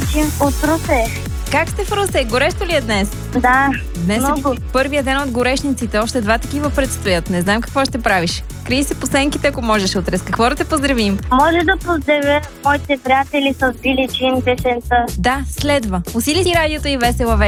Биличин от Русе. Как сте в Русе? Горещо ли е днес? Да, Днес много. е първия ден от горешниците. Още 2 такива предстоят. Не знам какво ще правиш. Крий се по сенките, ако можеш утре. С какво да те поздравим? Може да поздравя моите приятели с Биличин песента. Да, следва. Усили си радиото и весела вечер.